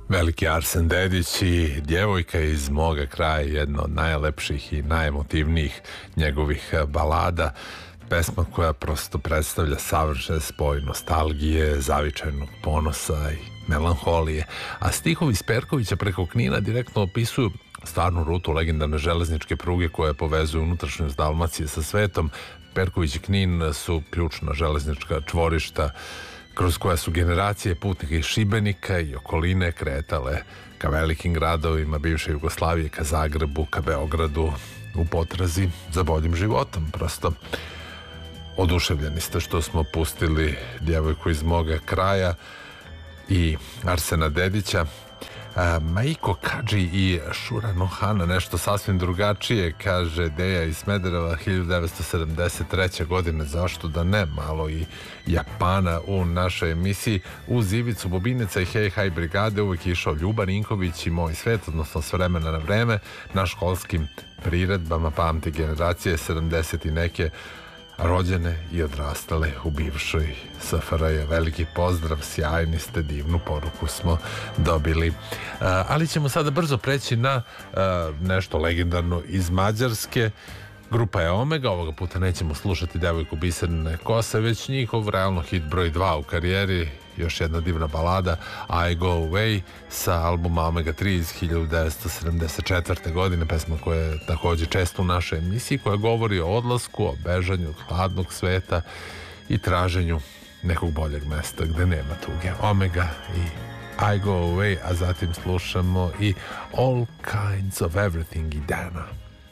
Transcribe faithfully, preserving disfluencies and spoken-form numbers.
Veliki Arsen Dedić i Djevojka iz moga kraja, jedna od najlepših i najemotivnijih njegovih balada, pesma koja prosto predstavlja savršen spoj nostalgije, zavičajnog ponosa i melanholije, a stihovi Sperkovića preko Knina direktno opisuju stvarnu rutu legendarne železničke pruge koja povezuje unutrašnjost Dalmacije sa svetom. Perković i Knin su ključna železnička čvorišta kroz koja su generacije putnika iz Šibenika i okoline kretale ka velikim gradovima bivše Jugoslavije, ka Zagrebu, ka Beogradu u potrazi za boljim životom. Prosto oduševljeni ste što smo pustili Djevojku iz moga kraja i Arsena Dedića. Maiko Kadži i Šura Nohana nešto sasvim drugačije, kaže Deja iz Smedereva, hiljadu devetsto sedamdeset treće. godine, zašto da ne, malo i Japana u našoj emisiji. Uz Ivicu Bobinica i Hej Haj brigade uvek je išao Ljuban Inković i Moj svet, odnosno S vremena na vreme, na školskim priredbama pamti generacije sedamdeset i neke rođene i odrastale u bivšoj S F R J. Veliki pozdrav, sjajni ste, divnu poruku smo dobili. Uh, ali ćemo sada brzo preći na uh, nešto legendarno iz Mađarske. Grupa je Omega, ovoga puta nećemo slušati Devojku biserne kose, već njihov realno hit broj dva u karijeri, još jedna divna balada I Go Away sa albuma Omega tri iz hiljadu devetsto sedamdeset četvrte. godine, pesma koja je također često u našoj emisiji, koja govori o odlasku, o bežanju od hladnog sveta i traženju nekog boljeg mesta gde nema tuge. Omega i I Go Away, a zatim slušamo i All Kinds of Everything i Dana.